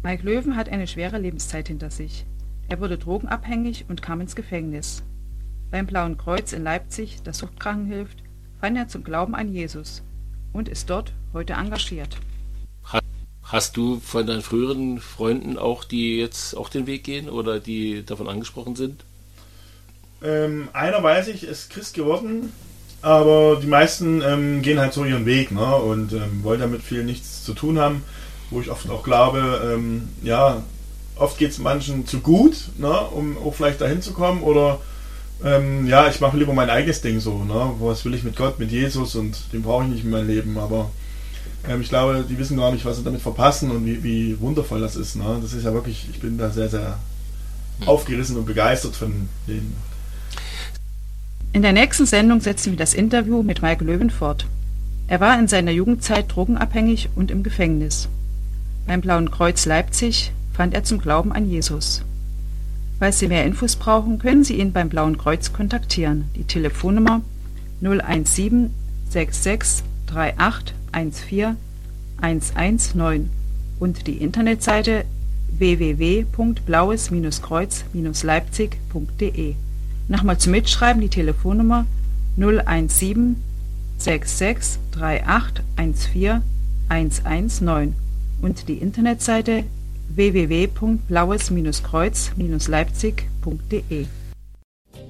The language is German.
Mike Löwen hat eine schwere Lebenszeit hinter sich. Er wurde drogenabhängig und kam ins Gefängnis. Beim Blauen Kreuz in Leipzig, das Suchtkranken hilft, fand er zum Glauben an Jesus und ist dort heute engagiert. Hast du von deinen früheren Freunden auch, die jetzt auch den Weg gehen oder die davon angesprochen sind? Einer weiß ich, ist Christ geworden, aber die meisten gehen halt so ihren Weg, ne? Und wollen damit viel nichts zu tun haben, wo ich oft auch glaube, ja, oft geht es manchen zu gut, ne? Um auch vielleicht dahin zu kommen oder ja, ich mache lieber mein eigenes Ding so, ne? Was will ich mit Gott, mit Jesus und den brauche ich nicht in meinem Leben, aber ich glaube, die wissen gar nicht, was sie damit verpassen und wie wundervoll das ist, ne? Das ist ja wirklich, ich bin da sehr, sehr aufgerissen und begeistert von denen. In der nächsten Sendung setzen wir das Interview mit Mike Löwen fort. Er war in seiner Jugendzeit drogenabhängig und im Gefängnis. Beim Blauen Kreuz Leipzig fand er zum Glauben an Jesus. Falls Sie mehr Infos brauchen, können Sie ihn beim Blauen Kreuz kontaktieren. Die Telefonnummer 017 66 38 14 119 und die Internetseite www.blaues-kreuz-leipzig.de. Nochmal zum Mitschreiben die Telefonnummer 017 66 38 14 119 und die Internetseite www.blaues-kreuz-leipzig.de.